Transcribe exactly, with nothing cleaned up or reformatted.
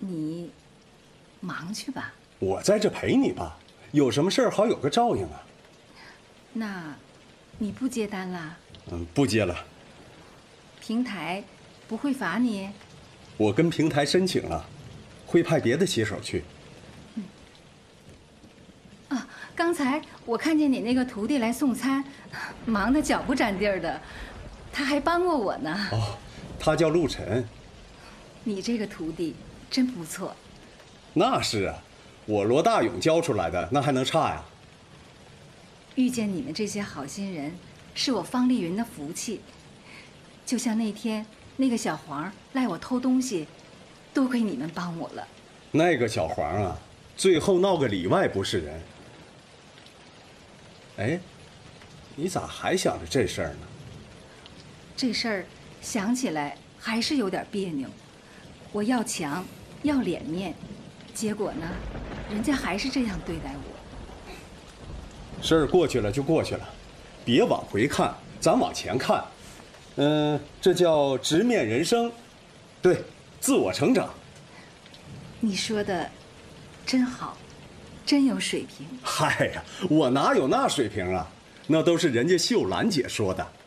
你忙去吧。 我在这陪你吧，有什么事儿好有个照应啊。 那，你不接单啦？ 嗯，不接了。 平台不会罚你？ 我跟平台申请了，会派别的写手去。 嗯。啊，刚才我看见你那个徒弟来送餐，忙得脚不沾地儿的，他还帮过我呢。 哦，他叫陆晨。 你这个徒弟真不错。 那是啊，我罗大勇教出来的，那还能差呀？ 遇见你们这些好心人，是我方丽云的福气。就像那天那个小黄赖我偷东西，多亏你们帮我了。 那个小黄啊，最后闹个里外不是人。哎，你咋还想着这事儿呢？ 这事儿想起来还是有点别扭。我要强，要脸面，结果呢，人家还是这样对待我。 事儿过去了就过去了，别往回看，咱往前看。嗯，这叫直面人生，对，自我成长。 你说的真好，真有水平。 嗨呀，我哪有那水平啊？那都是人家秀兰姐说的。